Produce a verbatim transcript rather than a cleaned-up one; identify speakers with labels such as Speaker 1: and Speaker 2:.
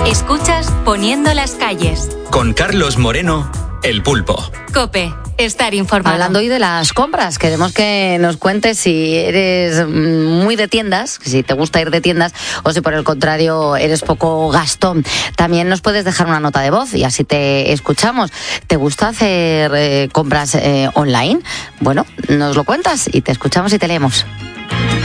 Speaker 1: Escuchas Poniendo las calles.
Speaker 2: Con Carlos Moreno, El Pulpo.
Speaker 1: COPE. Estar informado.
Speaker 3: Hablando hoy de las compras, queremos que nos cuentes si eres muy de tiendas, si te gusta ir de tiendas, o si por el contrario eres poco gastón. También nos puedes dejar una nota de voz y así te escuchamos. ¿Te gusta hacer eh, compras eh, online? Bueno, nos lo cuentas y te escuchamos y te leemos.